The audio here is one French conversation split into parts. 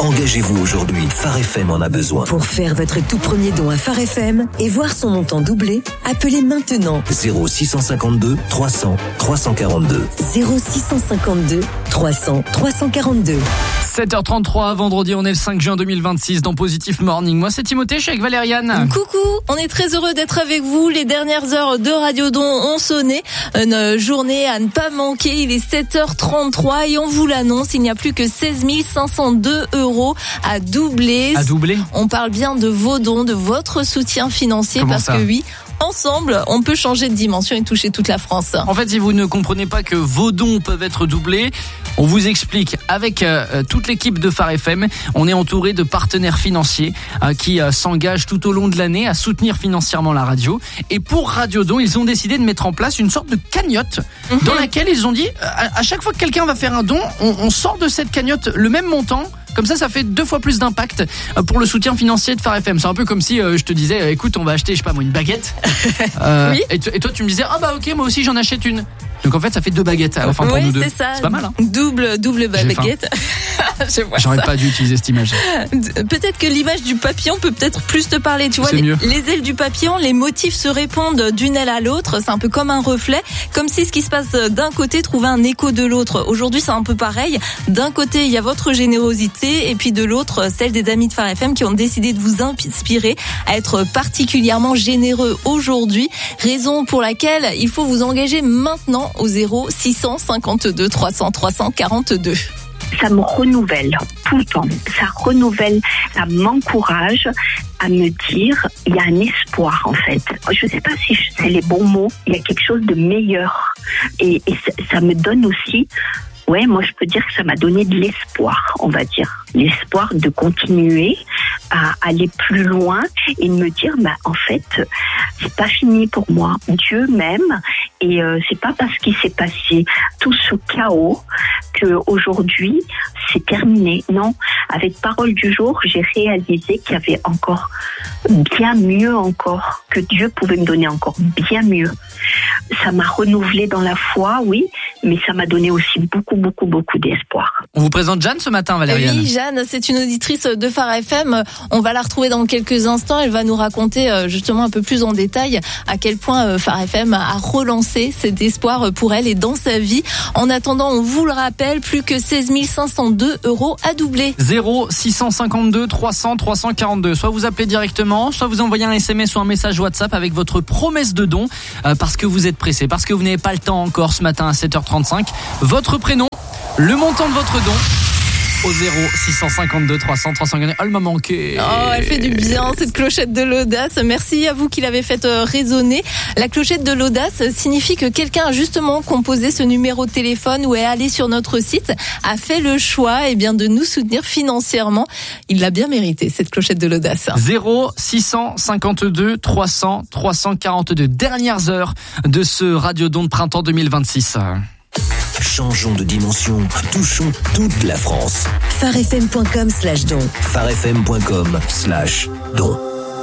Engagez-vous aujourd'hui. Phare FM en a besoin. Pour faire votre tout premier don à Phare FM et voir son montant doubler, appelez maintenant 0652 300 342. 0652 300 342. 7h33, vendredi, on est le 5 juin 2026 dans Positive Morning. Moi, c'est Timothée, je suis avec Valériane. Coucou, on est très heureux d'être avec vous. Les dernières heures de Radio Don ont sonné. Une journée à ne pas manquer. Il est 7h33 et on vous l'annonce, il n'y a plus que 16 502 € à doubler. À doubler ? On parle bien de vos dons, de votre soutien financier. Comment parce ça ? Que oui, ensemble, on peut changer de dimension et toucher toute la France. En fait, si vous ne comprenez pas que vos dons peuvent être doublés, on vous explique avec toute l'équipe de Phare FM. On est entouré de partenaires financiers qui s'engagent tout au long de l'année à soutenir financièrement la radio. Et pour Radio Don, ils ont décidé de mettre en place une sorte de cagnotte dans laquelle ils ont dit à chaque fois que quelqu'un va faire un don, on sort de cette cagnotte le même montant. Comme ça fait 2 fois plus d'impact pour le soutien financier de Phare FM. C'est un peu comme si je te disais, écoute, on va acheter, je sais pas moi, une baguette. Oui. Et toi, tu me disais, ah bah ok, moi aussi j'en achète une. Donc en fait, ça fait 2 baguettes à la fin pour nous deux. Oui, c'est ça. C'est pas mal, hein. Double baguette. J'aurais pas dû utiliser cette image. Peut-être que l'image du papillon peut peut-être plus te parler. Tu vois, les ailes du papillon, les motifs se répondent d'une aile à l'autre. C'est un peu comme un reflet. Comme si ce qui se passe d'un côté trouvait un écho de l'autre. Aujourd'hui, c'est un peu pareil. D'un côté, il y a votre générosité et puis de l'autre, celle des amis de Phare FM qui ont décidé de vous inspirer à être particulièrement généreux aujourd'hui. Raison pour laquelle il faut vous engager maintenant au 0652 300 342. Ça me renouvelle tout le temps. Ça renouvelle, ça m'encourage à me dire, il y a un espoir en fait. Je ne sais pas si c'est les bons mots, il y a quelque chose de meilleur. Et ça me donne aussi, moi je peux dire que ça m'a donné de l'espoir, on va dire. L'espoir de continuer à aller plus loin et de me dire, en fait, c'est pas fini pour moi. Dieu m'aime et c'est pas parce qu'il s'est passé tout ce chaos que aujourd'hui c'est terminé. Non, avec Parole du jour, j'ai réalisé qu'il y avait encore bien mieux encore, que Dieu pouvait me donner encore bien mieux. Ça m'a renouvelé dans la foi, oui, mais ça m'a donné aussi beaucoup d'espoir. On vous présente Jeanne ce matin, Valériane. Oui, Jeanne, c'est une auditrice de Phare FM. On va la retrouver dans quelques instants. Elle va nous raconter justement un peu plus en détail à quel point Phare FM a relancé cet espoir pour elle et dans sa vie. En attendant, on vous le rappelle, plus que 16 502 € à doubler. 0652 300 342. Soit vous appelez directement, soit vous envoyez un SMS ou un message WhatsApp avec votre promesse de don parce que vous êtes pressé, parce que vous n'avez pas le temps encore ce matin à 7h35. Votre prénom, le montant de votre don au 0652 300 342. Elle m'a manqué. Oh, elle fait du bien, cette clochette de l'audace. Merci à vous qui l'avez fait résonner. La clochette de l'audace signifie que quelqu'un a justement composé ce numéro de téléphone ou est allé sur notre site, a fait le choix de nous soutenir financièrement. Il l'a bien mérité, cette clochette de l'audace. 0652 300 342. Dernières heures de ce Radio Don de printemps 2026. Changeons de dimension, touchons toute la France. pharefm.com/don. pharefm.com/don.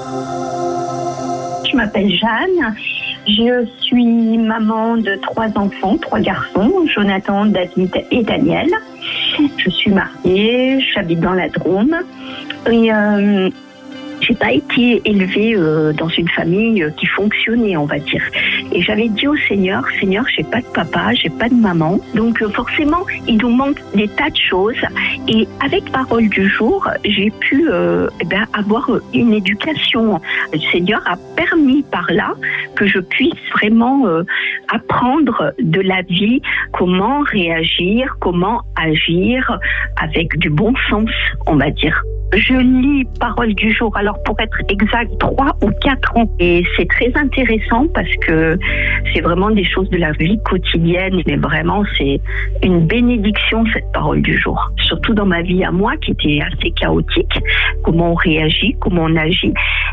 Je m'appelle Jeanne, je suis maman de 3 enfants, 3 garçons, Jonathan, David et Daniel. Je suis mariée, j'habite dans la Drôme et j'ai pas été élevée dans une famille qui fonctionnait, on va dire. Et j'avais dit au Seigneur, j'ai pas de papa, j'ai pas de maman. Donc forcément, il nous manque des tas de choses. Et avec Parole du jour, j'ai pu avoir une éducation. Le Seigneur a permis par là que je puisse vraiment apprendre de la vie, comment réagir, comment agir avec du bon sens, on va dire. Je lis Parole du jour, alors pour être exact, 3 ou 4 ans. Et c'est très intéressant parce que c'est vraiment des choses de la vie quotidienne. Mais vraiment, c'est une bénédiction, cette Parole du jour. Surtout dans ma vie à moi, qui était assez chaotique. Comment on réagit, comment on agit.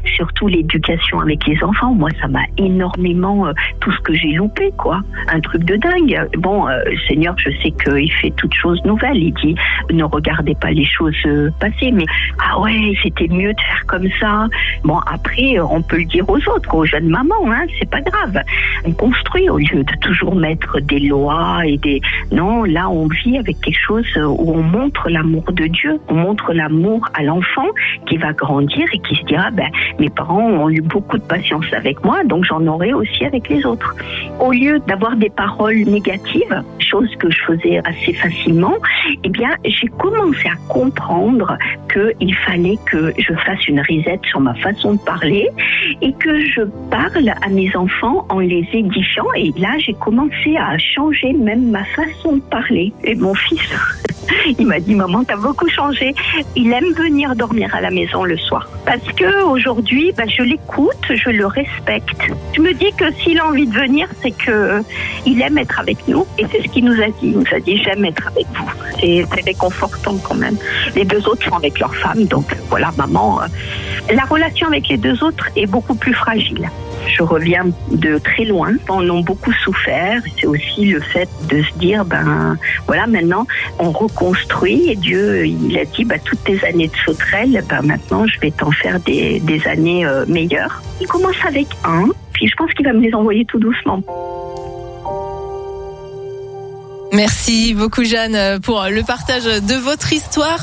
surtout l'éducation avec les enfants. Moi, ça m'a énormément tout ce que j'ai loupé, quoi. Un truc de dingue. Bon, Seigneur, je sais qu'il fait toutes choses nouvelles. Il dit, ne regardez pas les choses passées, mais ah ouais, c'était mieux de faire comme ça. Bon, après, on peut le dire aux autres, aux jeunes mamans, hein, c'est pas grave. On construit au lieu de toujours mettre des lois et des... Non, là, on vit avec quelque chose où on montre l'amour de Dieu, on montre l'amour à l'enfant qui va grandir et qui se dira, mes parents ont eu beaucoup de patience avec moi, donc j'en aurai aussi avec les autres. Au lieu d'avoir des paroles négatives, chose que je faisais assez facilement, eh bien, j'ai commencé à comprendre qu'il fallait que je fasse une reset sur ma façon de parler et que je parle à mes enfants en les édifiant. Et là, j'ai commencé à changer même ma façon de parler. Et mon fils, il m'a dit, maman, t'as beaucoup changé. Il aime venir dormir à la maison le soir. Parce que aujourd'hui, je l'écoute, je le respecte. Je me dis que s'il a envie de venir, c'est que il aime être avec nous. Et c'est ce qu'il nous a dit. Il nous a dit, j'aime être avec vous. C'est réconfortant quand même. Les deux autres sont avec leur femme. Donc voilà, maman, la relation avec les deux autres est beaucoup plus fragile. Je reviens de très loin. On a beaucoup souffert. C'est aussi le fait de se dire, voilà, maintenant, on reconstruit. Et Dieu, il a dit, toutes tes années de sauterelle, maintenant, je vais t'en faire des années meilleures. Il commence avec un, puis je pense qu'il va me les envoyer tout doucement. Merci beaucoup, Jeanne, pour le partage de votre histoire.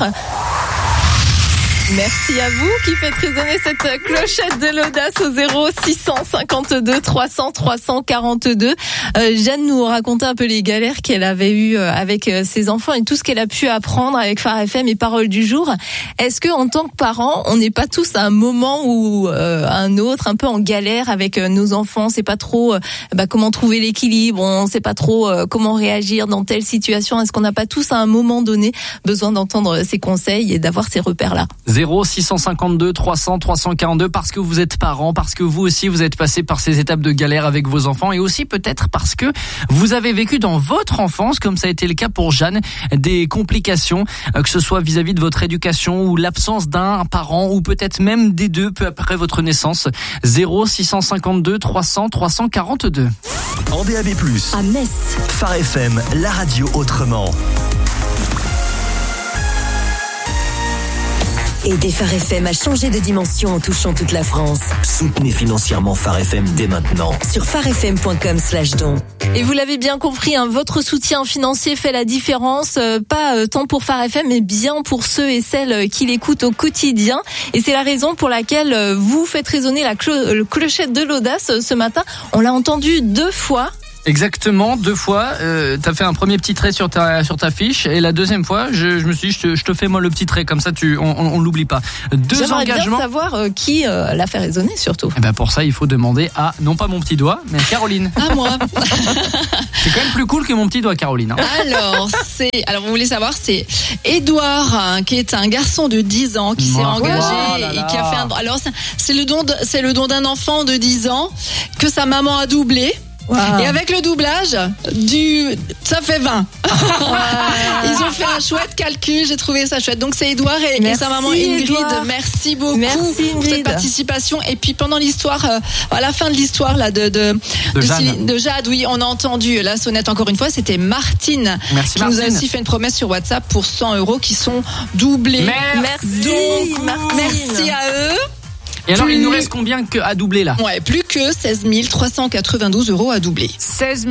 Merci à vous qui faites résonner cette clochette de l'audace au 0652 300 342. Jeanne nous racontait un peu les galères qu'elle avait eues avec ses enfants et tout ce qu'elle a pu apprendre avec Phare FM et Paroles du Jour. Est-ce que en tant que parents, on n'est pas tous à un moment ou un autre un peu en galère avec nos enfants? On sait pas trop comment trouver l'équilibre, on sait pas trop comment réagir dans telle situation. Est-ce qu'on n'a pas tous à un moment donné besoin d'entendre ces conseils et d'avoir ces repères-là? 0652 300 342 parce que vous êtes parents, parce que vous aussi vous êtes passé par ces étapes de galère avec vos enfants et aussi peut-être parce que vous avez vécu dans votre enfance, comme ça a été le cas pour Jeanne, des complications, que ce soit vis-à-vis de votre éducation ou l'absence d'un parent ou peut-être même des deux peu après votre naissance. 0652 300 342. En DAB+, à Metz, Phare FM, la radio autrement. Aider Phare FM à changer de dimension en touchant toute la France. Soutenez financièrement Phare FM dès maintenant. Sur pharefm.com/don. Et vous l'avez bien compris, votre soutien financier fait la différence, pas tant pour Phare FM, mais bien pour ceux et celles qui l'écoutent au quotidien. Et c'est la raison pour laquelle vous faites résonner la clochette de l'audace ce matin. On l'a entendu 2 fois. Exactement, 2 fois. T'as fait un premier petit trait sur ta fiche et la deuxième fois, je me suis dit, je te fais moi le petit trait comme ça, on l'oublie pas. 2 J'aimerais engagements. Bien savoir qui l'a fait résonner surtout. Et pour ça, il faut demander à non pas mon petit doigt, mais à Caroline. À moi. C'est quand même plus cool que mon petit doigt, Caroline. Alors vous voulez savoir, c'est Édouard, qui est un garçon de 10 ans qui s'est engagé et qui a fait alors c'est le don d'un enfant de 10 ans que sa maman a doublé. Wow. Et avec le doublage, ça fait 20. Ils ont fait un chouette calcul, j'ai trouvé ça chouette. Donc c'est Édouard et sa maman Ingrid. Edouard. Merci beaucoup pour cette participation. Et puis pendant l'histoire, à la fin de l'histoire là de Jade, oui, on a entendu la sonnette encore une fois. C'était Martine qui nous a aussi fait une promesse sur WhatsApp pour 100 € qui sont doublés. Merci à eux. Et alors, il nous reste combien à doubler là ? Ouais, plus que 16 392 € à doubler. 16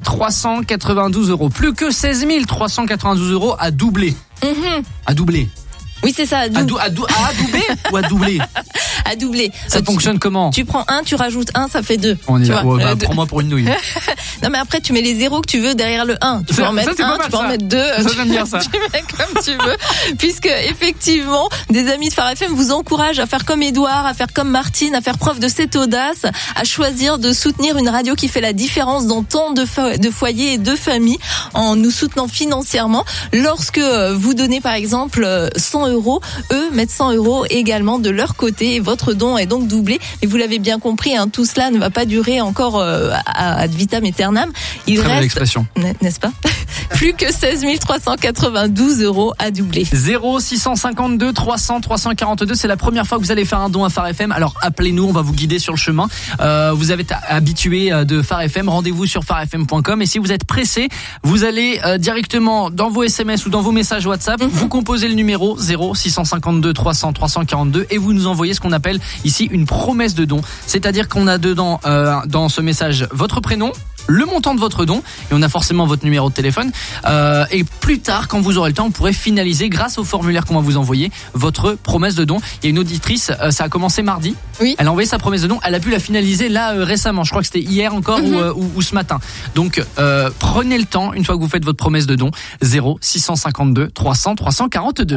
392 €. Plus que 16 392 € à doubler. À doubler. Oui, c'est ça. À doubler ou à doubler ? À doubler. Ça fonctionne comment ? Tu prends 1, tu rajoutes 1, ça fait 2. On est là. Prends-moi pour une nouille. Non, mais après, tu mets les zéros que tu veux derrière le 1. Tu peux en mettre 1, tu peux en mettre 2. Ça, j'aime bien ça. Tu mets comme tu veux. Puisque, effectivement, des amis de Phare FM vous encouragent à faire comme Édouard, à faire comme Martine, à faire preuve de cette audace, à choisir de soutenir une radio qui fait la différence dans tant de foyers et de familles en nous soutenant financièrement. Lorsque vous donnez, par exemple, 100 €, eux mettent 100 € également de leur côté et votre don est donc doublé. Mais vous l'avez bien compris, tout cela ne va pas durer encore ad vitam aeternam. Il Très belle reste, expression. n'est-ce pas, plus que 16 392 € à doubler. 0652 300 342, c'est la première fois que vous allez faire un don à Phare FM. Alors appelez-nous, on va vous guider sur le chemin. Vous avez été habitué de Phare FM, rendez-vous sur pharefm.com, et si vous êtes pressé, vous allez directement dans vos SMS ou dans vos messages WhatsApp, vous composez le numéro 0652 300 342 et vous nous envoyez ce qu'on appelle ici une promesse de don. C'est-à-dire qu'on a dedans dans ce message votre prénom, le montant de votre don, et on a forcément votre numéro de téléphone, et plus tard, quand vous aurez le temps, on pourrait finaliser, grâce au formulaire qu'on va vous envoyer, votre promesse de don. Il y a une auditrice, ça a commencé mardi, oui. Elle a envoyé sa promesse de don, elle a pu la finaliser là récemment, je crois que c'était hier encore ou ce matin. Donc prenez le temps, une fois que vous faites votre promesse de don, 0652 300 342.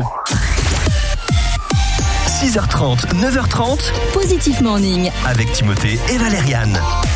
6h30, 9h30, Positif Morning. avec Timothée et Valériane.